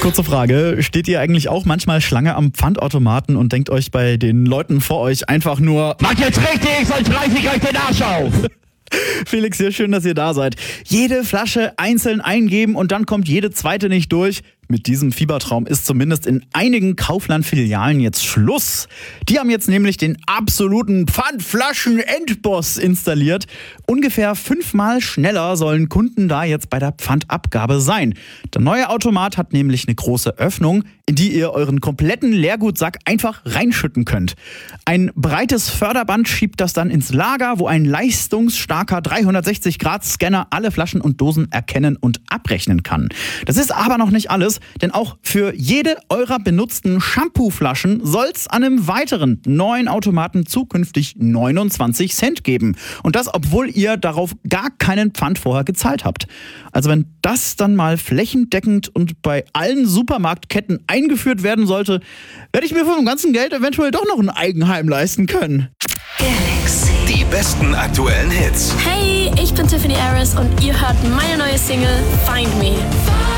Kurze Frage, steht ihr eigentlich auch manchmal Schlange am Pfandautomaten und denkt euch bei den Leuten vor euch einfach nur: Macht jetzt richtig, sonst reiß ich euch den Arsch auf! Felix hier, schön, dass ihr da seid. Jede Flasche einzeln eingeben und dann kommt jede zweite nicht durch. Mit diesem Fiebertraum ist zumindest in einigen Kaufland-Filialen jetzt Schluss. Die haben jetzt nämlich den absoluten Pfandflaschen-Endboss installiert. Ungefähr 5-mal schneller sollen Kunden da jetzt bei der Pfandabgabe sein. Der neue Automat hat nämlich eine große Öffnung, in die ihr euren kompletten Leergutsack einfach reinschütten könnt. Ein breites Förderband schiebt das dann ins Lager, wo ein leistungsstarker 360-Grad-Scanner alle Flaschen und Dosen erkennen und abrechnen kann. Das ist aber noch nicht alles. Denn auch für jede eurer benutzten Shampooflaschen soll es an einem weiteren neuen Automaten zukünftig 29 Cent geben. Und das, obwohl ihr darauf gar keinen Pfand vorher gezahlt habt. Also wenn das dann mal flächendeckend und bei allen Supermarktketten eingeführt werden sollte, werde ich mir von dem ganzen Geld eventuell doch noch ein Eigenheim leisten können. Galaxy. Die besten aktuellen Hits. Hey, ich bin Tiffany Harris und ihr hört meine neue Single Find Me.